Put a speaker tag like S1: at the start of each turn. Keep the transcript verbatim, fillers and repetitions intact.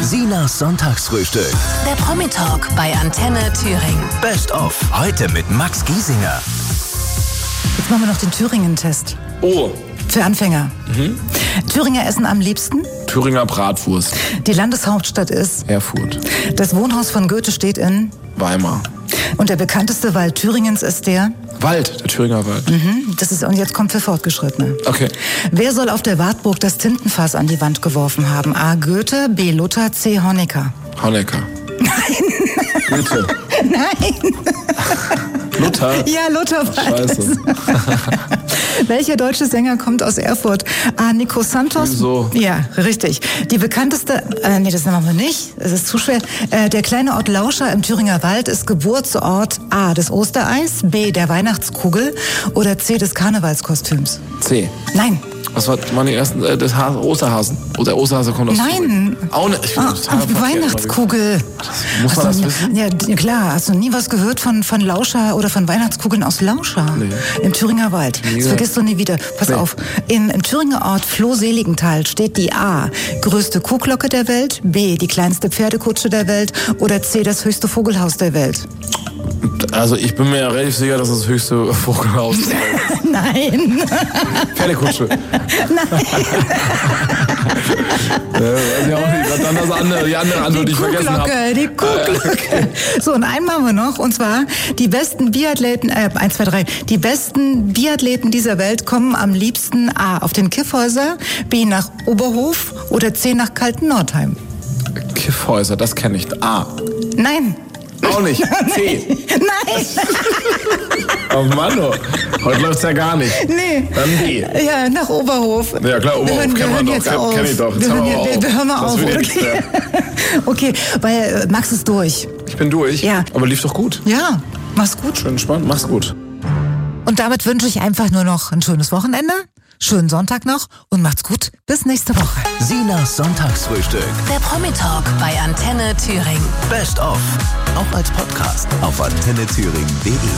S1: Sinas Sonntagsfrühstück.
S2: Der Promi-Talk bei Antenne Thüringen.
S1: Best of. Heute mit Max Giesinger.
S3: Jetzt machen wir noch den Thüringen-Test.
S4: Oh.
S3: Für Anfänger. Mhm. Thüringer essen am liebsten?
S4: Thüringer Bratwurst.
S3: Die Landeshauptstadt ist?
S4: Erfurt.
S3: Das Wohnhaus von Goethe steht in?
S4: Weimar.
S3: Und der bekannteste Wald Thüringens ist der?
S4: Wald, der Thüringer Wald.
S3: Mhm, das ist, und jetzt kommt für Fortgeschrittene.
S4: Okay.
S3: Wer soll auf der Wartburg das Tintenfass an die Wand geworfen haben? A. Goethe, B. Luther, C. Honecker.
S4: Honecker.
S3: Nein.
S4: Goethe.
S3: Nein.
S4: Luther?
S3: Ja, Luther war
S4: Scheiße.
S3: das. Welcher deutsche Sänger kommt aus Erfurt? A. Nico Santos.
S4: So.
S3: Ja, richtig. Die bekannteste, äh, nee, das machen wir nicht, es ist zu schwer. Äh, der kleine Ort Lauscha im Thüringer Wald ist Geburtsort A. des Ostereis, B. der Weihnachtskugel oder C. des Karnevalskostüms.
S4: C.
S3: Nein.
S4: Was war meine ersten, äh, das Has- Osterhasen? Oh, der Osterhase kommt aus
S3: Nein.
S4: Auch nicht. Ich bin
S3: Ah,
S4: total verkehrt.
S3: Weihnachtskugel.
S4: Das, muss man
S3: Hast
S4: das
S3: du-
S4: wissen?
S3: Ja, d- klar. Hast du nie was gehört von, von Lauscha oder von Weihnachtskugeln aus Lauscha?
S4: Nee.
S3: Im Thüringer Wald.
S4: Nie
S3: Das
S4: gehört.
S3: vergisst du nie wieder. Pass
S4: Nee.
S3: auf. In, Im Thüringer Ort Floh-Seligenthal steht die A. größte Kuhglocke der Welt, B. die kleinste Pferdekutsche der Welt oder C. das höchste Vogelhaus der Welt.
S4: Also ich bin mir ja relativ sicher, dass das höchste Vogelhaus ist.
S3: Nein.
S4: Pferdekutsche.
S3: Nein.
S4: Ja, weiß ich auch nicht. Was dann das andere, die andere Antwort, die, ich vergessen habe.
S3: Kuhglocke, die Kuhglocke. So, und einen machen wir noch, und zwar die besten Biathleten, äh, eins, zwei, drei, die besten Biathleten dieser Welt kommen am liebsten A. auf den Kiffhäuser, B. nach Oberhof oder C. nach Kalten-Nordheim.
S4: Kiffhäuser, das kenne ich. A.
S3: Nein.
S4: Auch nicht. C.
S3: Nein.
S4: Oh Mann, oh. Heute läuft's ja gar nicht.
S3: Nee.
S4: Dann B.
S3: Ja, nach Oberhof.
S4: Ja klar, Oberhof
S3: Wir hören- wir
S4: kennt man
S3: hören
S4: doch.
S3: jetzt
S4: Kenn-
S3: auf.
S4: kenn ich doch. Jetzt
S3: Wir
S4: hören
S3: hören,
S4: wir
S3: wir,
S4: auf.
S3: wir hören mal
S4: Das
S3: auf.
S4: wird jetzt,
S3: Okay. Okay, weil äh, Max ist durch.
S4: Ich bin durch.
S3: Ja.
S4: Aber lief doch gut.
S3: Ja, mach's gut.
S4: Schön entspannt. Mach's gut.
S3: Und damit wünsche ich einfach nur noch ein schönes Wochenende, schönen Sonntag noch und macht's gut. Bis nächste Woche.
S1: Sinas Sonntagsfrühstück.
S2: Der Promi-Talk bei Antenne Thüringen.
S1: Best of. Auch als Podcast auf antenne thüringen punkt de.